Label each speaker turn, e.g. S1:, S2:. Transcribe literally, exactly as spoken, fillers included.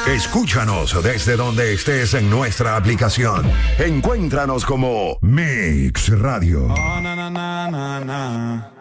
S1: Escúchanos desde donde estés en nuestra aplicación. Encuéntranos como Mix Radio.
S2: Oh, na, na, na, na, na.